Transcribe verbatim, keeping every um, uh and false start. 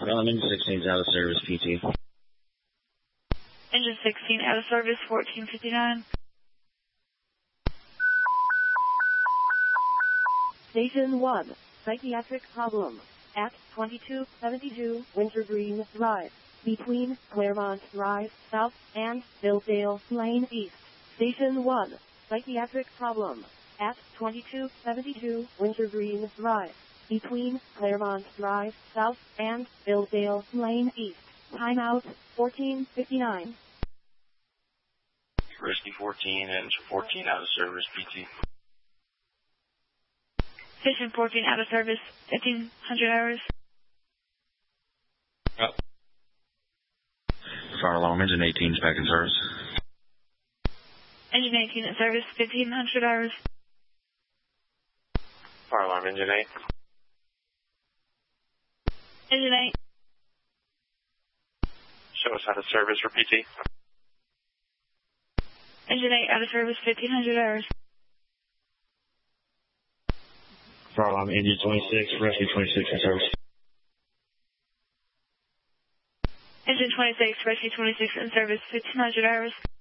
Um, engine sixteen is out of service, P T. Engine sixteen out of service, fourteen fifty-nine. Station one, psychiatric problem, at twenty-two seventy-two Wintergreen Drive, between Claremont Drive South and Billdale Lane East. Station one, psychiatric problem, at twenty-two seventy-two Wintergreen Drive, between Claremont Drive South and Billdale Lane East. Timeout, fourteen fifty-nine. Risky fourteen, engine fourteen out of service, P T. Station fourteen out of service, fifteen hundred hours. Oh. Fire alarm, engine eighteen is back in service. Engine eighteen in service, fifteen hundred hours. Fire alarm, engine eight. Engine eight. Show us out of service for P T. Engine eight out of service, fifteen hundred hours. Fire alarm, engine twenty-six, rescue twenty-six in service. Engine twenty-six, rescue twenty-six in service, fifteen hundred hours.